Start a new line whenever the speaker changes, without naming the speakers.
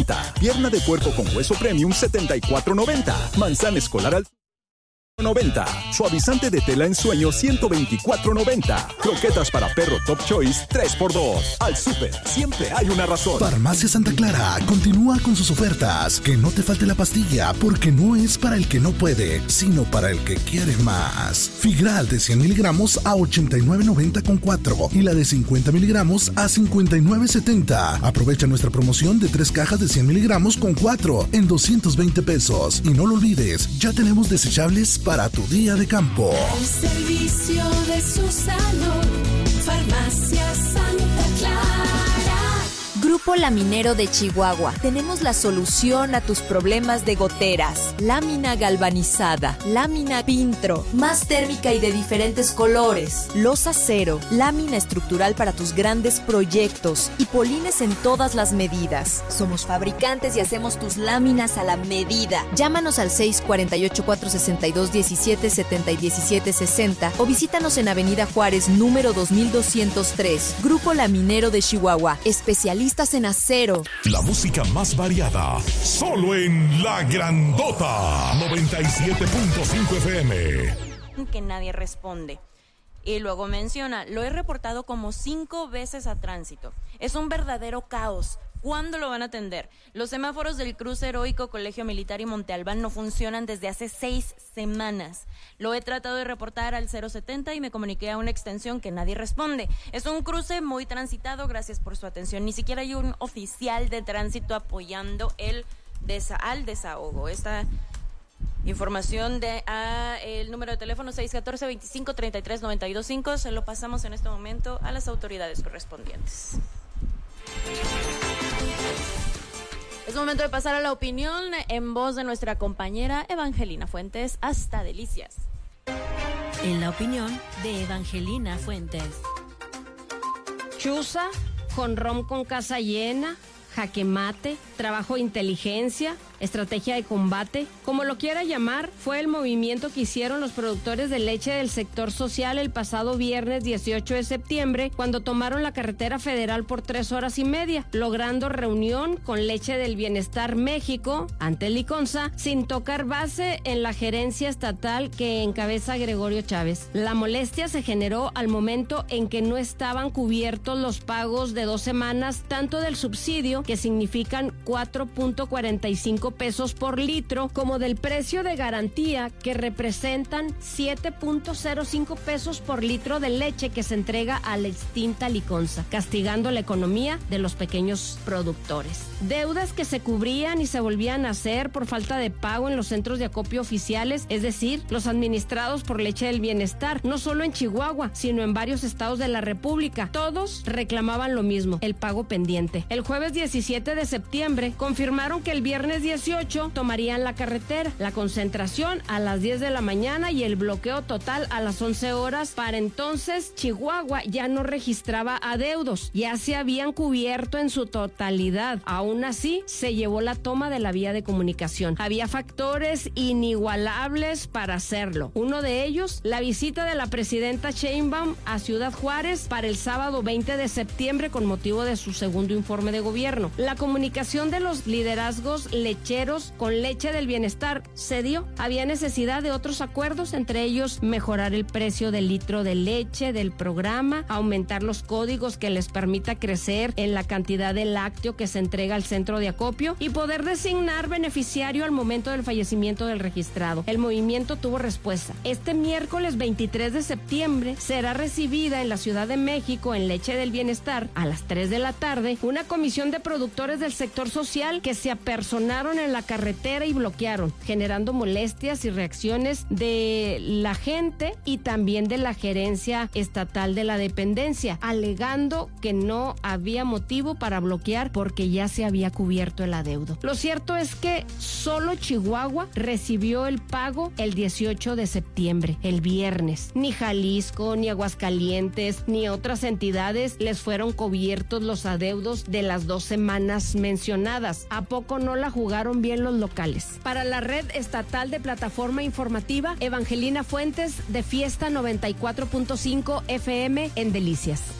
$34.90. Pierna de puerco con hueso premium, $74.90. Manzana escolar al $90. Suavizante de tela en sueño, $124.90. Croquetas para perro Top Choice, 3x2. Al súper, siempre hay una razón.
Farmacia Santa Clara continúa con sus ofertas. Que no te falte la pastilla, porque no es para el que no puede, sino para el que quiere más. Figral de 100 miligramos a $89.90 con 4 y la de 50 miligramos a $59.70. Aprovecha nuestra promoción de 3 cajas de 100 miligramos con 4 en $220. Y no lo olvides, ya tenemos desechables para tu día de campo.
El servicio de su salud, Farmacia Santa Clara.
Grupo Laminero de Chihuahua. Tenemos la solución a tus problemas de goteras. Lámina galvanizada, lámina Pintro, más térmica y de diferentes colores. Losa cero, lámina estructural para tus grandes proyectos y polines en todas las medidas. Somos fabricantes y hacemos tus láminas a la medida. Llámanos al 648-462-1770 y 1760 o visítanos en Avenida Juárez, número 2203. Grupo Laminero de Chihuahua. Especialistas en acero.
La música más variada, solo en La Grandota, 97.5 FM.
Que nadie responde. Y luego menciona, lo he reportado como 5 veces a tránsito. Es un verdadero caos. ¿Cuándo lo van a atender? Los semáforos del Cruce Heroico, Colegio Militar y Monte Albán no funcionan desde hace 6 semanas. Lo he tratado de reportar al 070 y me comuniqué a una extensión que nadie responde. Es un cruce muy transitado, gracias por su atención. Ni siquiera hay un oficial de tránsito apoyando al desahogo. Esta información el número de teléfono 614-25-33-925 se lo pasamos en este momento a las autoridades correspondientes. Es momento de pasar a la opinión en voz de nuestra compañera Evangelina Fuentes, hasta Delicias.
En la opinión de Evangelina Fuentes.
Chuza, jonrón con casa llena, jaque mate, trabajo de inteligencia, estrategia de combate, como lo quiera llamar, fue el movimiento que hicieron los productores de leche del sector social el pasado viernes 18 de septiembre, cuando tomaron la carretera federal por 3 horas y media, logrando reunión con Leche del Bienestar México ante Liconza, sin tocar base en la gerencia estatal que encabeza Gregorio Chávez. La molestia se generó al momento en que no estaban cubiertos los pagos de 2 semanas, tanto del subsidio, que significan 4.45 pesos por litro, como del precio de garantía, que representan 7.05 pesos por litro de leche que se entrega a la extinta Liconza, castigando la economía de los pequeños productores. Deudas que se cubrían y se volvían a hacer por falta de pago en los centros de acopio oficiales, es decir, los administrados por Leche del Bienestar, no solo en Chihuahua, sino en varios estados de la República. Todos reclamaban lo mismo, el pago pendiente. El jueves 17 de septiembre confirmaron que el viernes 18 tomarían la carretera, la concentración a las 10 de la mañana y el bloqueo total a las 11 horas. Para entonces, Chihuahua ya no registraba adeudos, ya se habían cubierto en su totalidad. Aún así, se llevó la toma de la vía de comunicación. Había factores inigualables para hacerlo. Uno de ellos, la visita de la presidenta Sheinbaum a Ciudad Juárez para el sábado 20 de septiembre con motivo de su segundo informe de gobierno. La comunicación de los liderazgos lecheros con Leche del Bienestar se dio. Había necesidad de otros acuerdos, entre ellos mejorar el precio del litro de leche del programa, aumentar los códigos que les permita crecer en la cantidad de lácteo que se entrega al centro de acopio y poder designar beneficiario al momento del fallecimiento del registrado. El movimiento tuvo respuesta. Este miércoles 23 de septiembre será recibida en la Ciudad de México, en Leche del Bienestar, a las 3 de la tarde, una comisión de productores del sector social que se apersonaron en la carretera y bloquearon, generando molestias y reacciones de la gente y también de la gerencia estatal de la dependencia, alegando que no había motivo para bloquear porque ya se había cubierto el adeudo. Lo cierto es que solo Chihuahua recibió el pago el 18 de septiembre, el viernes. Ni Jalisco, ni Aguascalientes, ni otras entidades les fueron cubiertos los adeudos de las 2 semanas mencionadas. ¿A poco no la jugaron bien los locales? Para la Red Estatal de Plataforma Informativa, Evangelina Fuentes, de Fiesta 94.5 FM en Delicias.